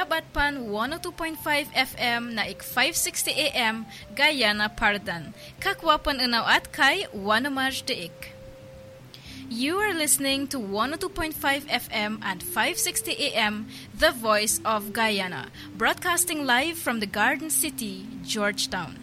Kinabat pan 102.5 FM na ik 560 AM Guyana Pardan. Kakwapan unaw at kay Wanamaj Deik. You are listening to 102.5 FM and 560 AM, The Voice of Guyana, broadcasting live from the Garden City, Georgetown.